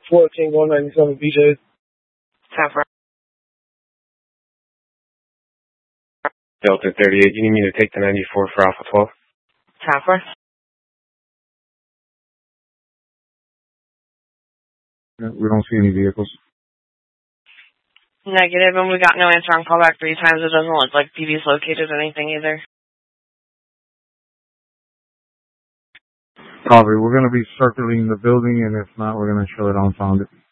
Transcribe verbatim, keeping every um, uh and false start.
fourteen one ninety-seven B J. Half Delta thirty-eight, you need me to take the ninety-four for Alpha twelve? Half right. We don't see any vehicles. Negative, and we got no answer on callback three times. It doesn't look like P B's located anything either. Copy. We're going to be circling the building, and if not, we're going to show it unfounded.